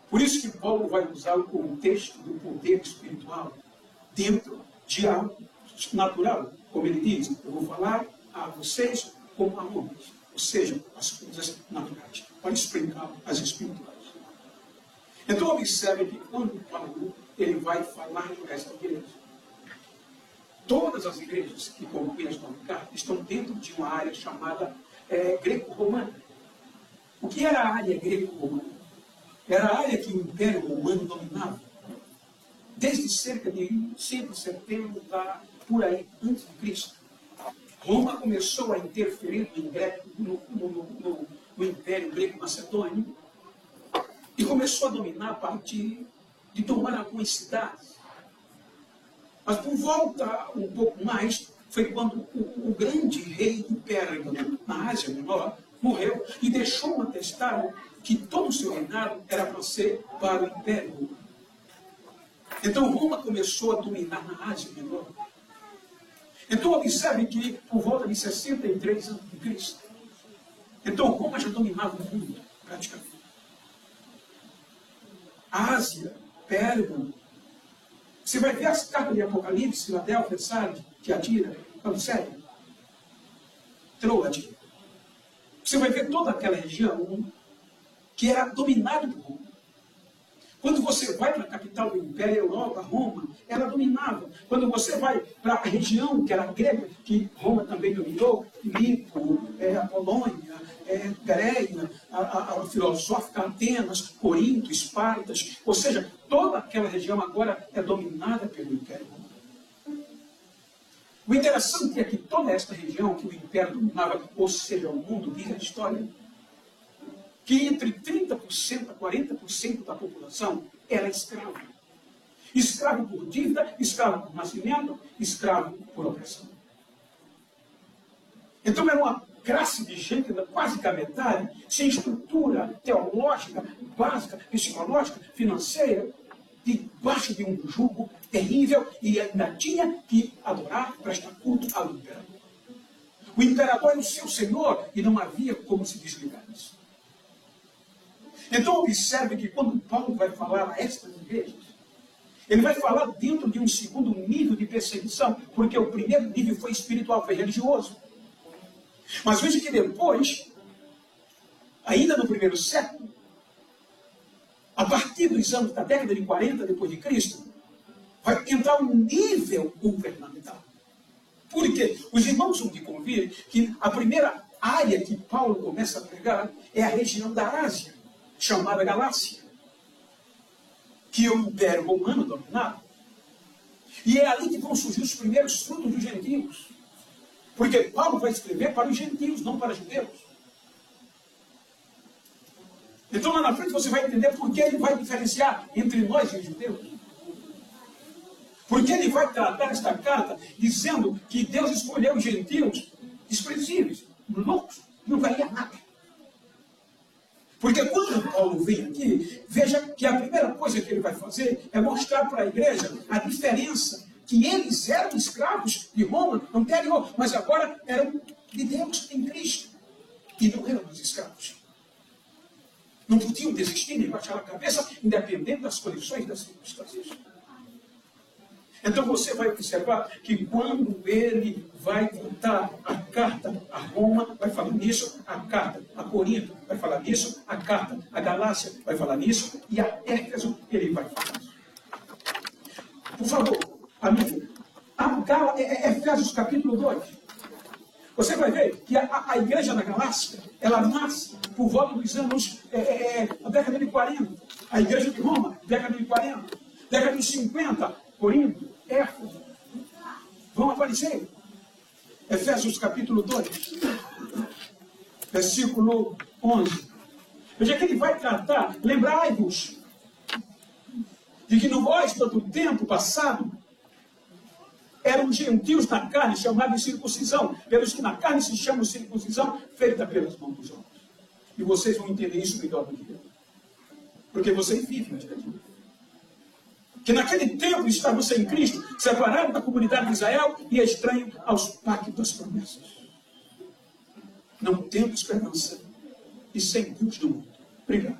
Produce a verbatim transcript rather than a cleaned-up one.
Por isso que Paulo vai usar o contexto do poder espiritual dentro de algo natural. Como ele diz, eu vou falar a vocês como a homens, ou seja, as coisas naturais, para explicar as espirituais. Então observe que quando Paulo ele vai falar para essa igreja, todas as igrejas que compõem esta carta estão dentro de uma área chamada é, greco-romana. O que era a área greco-romana? Era a área que o Império Romano dominava. Desde cerca de cento e setenta, por aí, antes de Cristo. Roma começou a interferir no, greco, no, no, no, no Império Greco-Macedônio e começou a dominar a partir de tomar algumas cidades. Mas por volta um pouco mais, foi quando o, o grande rei do Pérgamo, na Ásia Menor, morreu e deixou um atestado que todo o seu reinado era para ser para o Império Romano. Então Roma começou a dominar na Ásia Menor. Então observe que por volta de sessenta e três antes de Cristo, então Roma já dominava o mundo, praticamente. A Ásia, Pérgamo. Você vai ver as cartas de Apocalipse, Filadélfia, Sardes, Tiatira, Laodiceia, Troade. Você vai ver toda aquela região que era dominada por Roma. Quando você vai para a capital do Império, Europa, Roma, ela dominava. Quando você vai para a região que era grega, que Roma também dominou, Filipo, é, a Polônia, é, Gareia, a, a, a filosófica Atenas, Corinto, Espartas, ou seja, toda aquela região agora é dominada pelo Império Romano. O interessante é que toda esta região que o Império dominava, ou seja, o mundo, diz a história, que entre trinta por cento a quarenta por cento da população era escravo. Escravo por dívida, escravo por nascimento, escravo por opressão. Então era uma classe de gente, quase que a metade, sem estrutura teológica, básica, psicológica, financeira, debaixo de um jugo terrível, e ainda tinha que adorar, prestar culto ao imperador. O imperador era o seu senhor e não havia como se desligar disso. Então observe que quando Paulo vai falar a estas igrejas, ele vai falar dentro de um segundo nível de perseguição, porque o primeiro nível foi espiritual, foi religioso. Mas veja que depois, ainda no primeiro século, a partir dos anos da década de quarenta depois de Cristo, vai entrar um nível governamental. Porque os irmãos vão de convir que a primeira área que Paulo começa a pregar é a região da Ásia, chamada Galácia, que o Império Romano dominava. E é ali que vão surgir os primeiros frutos dos gentios. Porque Paulo vai escrever para os gentios, não para os judeus. Então lá na frente você vai entender por que ele vai diferenciar entre nós e os judeus. Porque ele vai tratar esta carta dizendo que Deus escolheu os gentios desprezíveis, loucos, não valia nada. Porque quando Paulo vem aqui, veja que a primeira coisa que ele vai fazer é mostrar para a igreja a diferença, que eles eram escravos de Roma anterior, mas agora eram de Deus em Cristo. E não eram os escravos. Não podiam desistir nem baixar a cabeça, independente das condições, das circunstâncias. Então você vai observar que quando ele vai contar a carta a Roma, vai falar nisso, a carta a Corinto vai falar nisso, a carta a Galácia vai falar nisso, e a Éfeso ele vai falar nisso. Por favor, amigo, a Gala, é, é Efésios capítulo dois. Você vai ver que a, a igreja da Galácia, ela nasce por volta dos anos, é, é, a década de quarenta. A igreja de Roma, década de quarenta. Década de cinquenta, Corinto, Éfeso, vão aparecer. Efésios capítulo dois, versículo onze. Veja que ele vai tratar, lembrai-vos, de que no vós, todo o tempo passado, eram gentios na carne, chamados de circuncisão, pelos que na carne se chamam circuncisão, feita pelas mãos dos homens. E vocês vão entender isso melhor do que eu. Porque vocês vivem de Deus. Que naquele tempo estavam sem Cristo, separados da comunidade de Israel e estranhos aos pactos das promessas. Não tendo esperança e sem Deus do mundo. Obrigado.